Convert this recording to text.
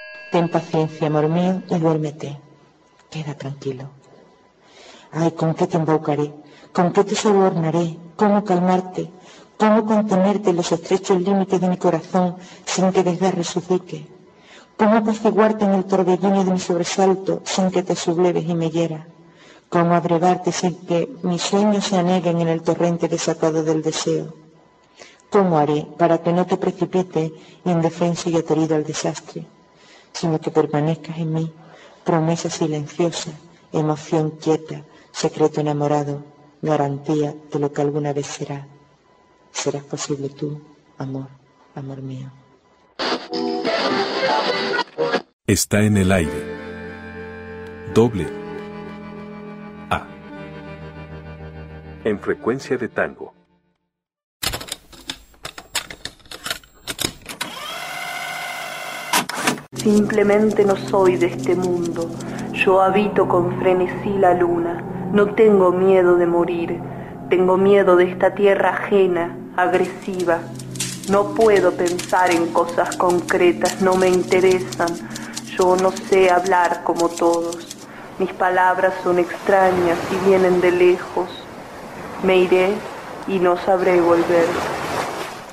Ten paciencia, amor mío, y duérmete. Queda tranquilo. Ay, ¿con qué te embaucaré? ¿Con qué te sobornaré? ¿Cómo calmarte? ¿Cómo contenerte en los estrechos límites de mi corazón sin que desgarre su dique? ¿Cómo apaciguarte en el torbellino de mi sobresalto sin que te subleves y me hieras? ¿Cómo abrevarte sin que mis sueños se aneguen en el torrente desatado del deseo? ¿Cómo haré para que no te precipites indefenso y aterido al desastre, sino que permanezcas en mí, promesa silenciosa, emoción quieta, secreto enamorado, garantía de lo que alguna vez será? Serás posible tú, amor, amor mío. Está en el aire. Doble A. En frecuencia de tango. Simplemente no soy de este mundo. Yo habito con frenesí la luna. No tengo miedo de morir. Tengo miedo de esta tierra ajena, agresiva. No puedo pensar en cosas concretas, no me interesan. Yo no sé hablar como todos. Mis palabras son extrañas y vienen de lejos. Me iré y no sabré volver.